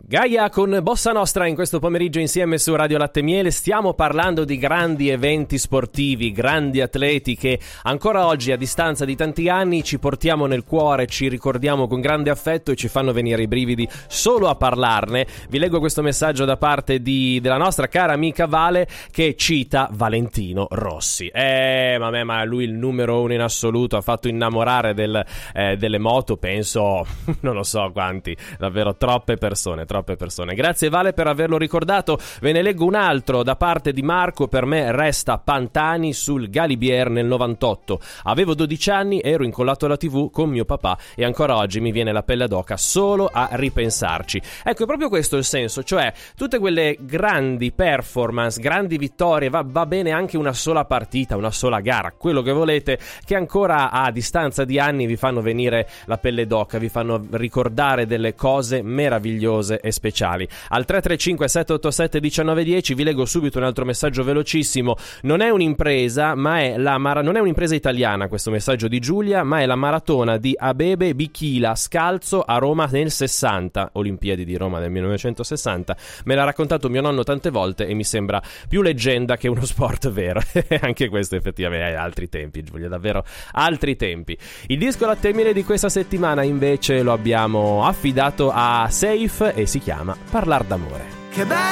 Gaia con Bossa Nostra in questo pomeriggio insieme su Radio Latte Miele. Stiamo parlando di grandi eventi sportivi, grandi atleti che ancora oggi, a distanza di tanti anni, ci portiamo nel cuore, ci ricordiamo con grande affetto e ci fanno venire i brividi solo a parlarne. Vi leggo questo messaggio da parte della nostra cara amica Vale, che cita Valentino Rossi. Ma lui il numero uno in assoluto, ha fatto innamorare delle moto, penso, non lo so quanti, davvero troppe persone. Grazie Vale per averlo ricordato. Ve ne leggo un altro da parte di Marco. Per me resta Pantani sul Galibier nel 98. Avevo 12 anni, ero incollato alla TV con mio papà e ancora oggi mi viene la pelle d'oca solo a ripensarci. Ecco, è proprio questo il senso, cioè tutte quelle grandi performance, grandi vittorie, va bene anche una sola partita, una sola gara, quello che volete, che ancora a distanza di anni vi fanno venire la pelle d'oca, vi fanno ricordare delle cose meravigliose e speciali. Al 335 787 1910 vi leggo subito un altro messaggio velocissimo. Non è un'impresa, ma è non è un'impresa italiana questo messaggio di Giulia, ma è la maratona di Abebe Bikila scalzo a Roma nel 60, Olimpiadi di Roma del 1960. Me l'ha raccontato mio nonno tante volte e mi sembra più leggenda che uno sport vero. Anche questo effettivamente è altri tempi, Giulia, davvero altri tempi. Il disco Latte Miele di questa settimana invece lo abbiamo affidato a Safe e si chiama Parlar d'amore.